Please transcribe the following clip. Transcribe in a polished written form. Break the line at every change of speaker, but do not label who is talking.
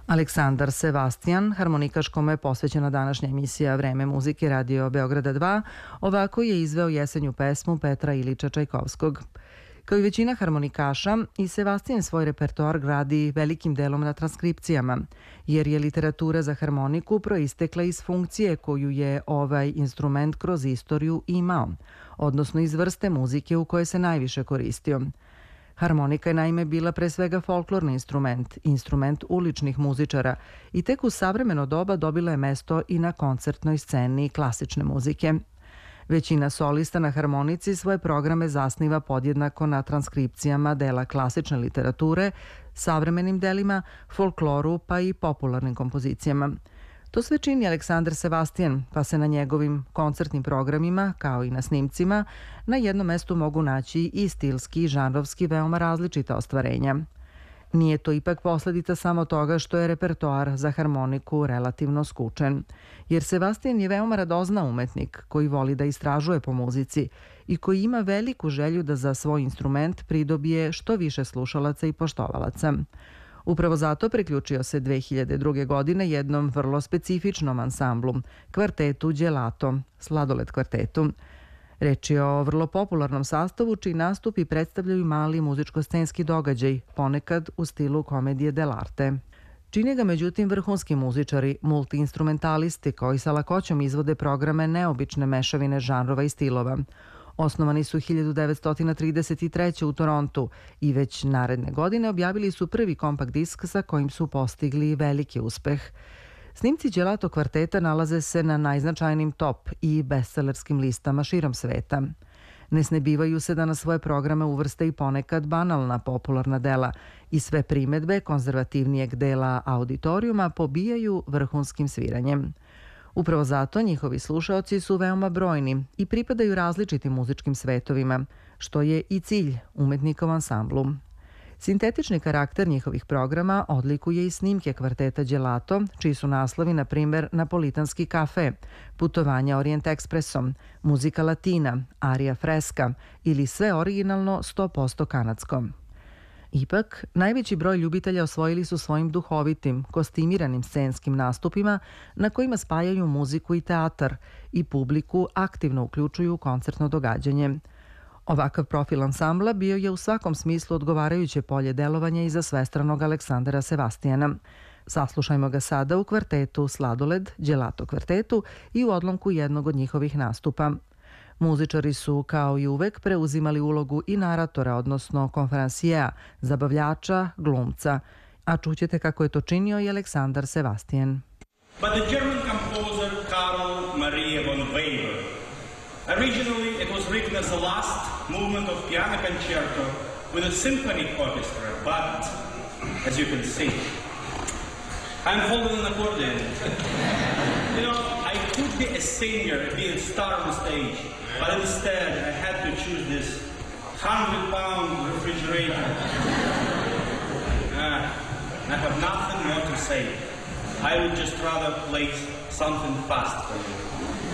Aleksandar Sevastijan, harmonikaš kome je posvećena današnja emisija Vreme muzike Radio Beograda 2, ovako je izveo jesenju pesmu Petra Ilića Čajkovskog. Kao i većina harmonikaša, i Sevastijan svoj repertoar gradi velikim delom na transkripcijama, jer je literatura za harmoniku proistekla iz funkcije koju je ovaj instrument kroz istoriju imao, odnosno iz vrste muzike u kojoj se najviše koristio. Harmonika je naime bila pre svega folklorni instrument uličnih muzičara i tek u savremeno doba dobila je mesto i na koncertnoj sceni klasične muzike. Većina solista na harmonici svoje programe zasniva podjednako na transkripcijama dela klasične literature, savremenim delima, folkloru pa i popularnim kompozicijama. To sve čini Aleksandar Sevastijan, pa se na njegovim koncertnim programima, kao i na snimcima, na jednom mestu mogu naći i stilski i žanrovski veoma različita ostvarenja. Nije to ipak posledica samo toga što je repertoar za harmoniku relativno skučen, jer Sevastijan je veoma radozna umetnik koji voli da istražuje po muzici i koji ima veliku želju da za svoj instrument pridobije što više slušalaca i poštovalaca. Upravo zato priključio se 2002. godine jednom vrlo specifičnom ansamblu, kvartetu Gelato, Sladoled kvartetu. Reč je o vrlo popularnom sastavu čiji nastupi predstavljaju mali muzičko-scenski događaj, ponekad u stilu komedije dell'arte. Čine ga međutim vrhunski muzičari, multiinstrumentalisti koji sa lakoćom izvode programe neobične mešavine žanrova i stilova. Osnovani su 1933. u Torontu i već naredne godine objavili su prvi kompakt disk sa kojim su postigli veliki uspeh. Snimci Gelato kvarteta nalaze se na najznačajnijim top i bestsellerskim listama širom sveta. Ne snebivaju se da na svoje programe uvrste i ponekad banalna popularna dela i sve primedbe konzervativnijeg dela auditorijuma pobijaju vrhunskim sviranjem. Upravo zato njihovi slušaoci su veoma brojni i pripadaju različitim muzičkim svetovima, što je i cilj umetnikov ansamblu. Sintetični karakter njihovih programa odlikuje i snimke kvarteta Gelato, čiji su naslovi, na primer, Napolitanski kafe, Putovanja Orient Ekspresom, Muzika Latina, Arija Freska ili sve originalno 100% kanadsko. Ipak, najveći broj ljubitelja osvojili su svojim duhovitim, kostimiranim scenskim nastupima na kojima spajaju muziku i teatar i publiku aktivno uključuju u koncertno događanje. Ovakav profil ansambla bio je u svakom smislu odgovarajuće polje delovanja i za svestranog Aleksandara Sevastijana. Saslušajmo ga sada u kvartetu Sladoled, Gelato kvartetu i u odlomku jednog od njihovih nastupa. Muzičari su, kao i uvek, preuzimali ulogu i naratora, odnosno konferansijea, zabavljača, glumca, a čućete kako je to činio i Aleksandar Sevastijan.
But the German composer Karl Maria von Weber. Originally, it was written as the last movement of piano concerto with a symphonic orchestra, but as you can see, I'm holding an accordion. You know, I could be a singer, be a star on stage, but instead I had to choose this 100-pound refrigerator. I have nothing more to say. I would just rather play something fast for you.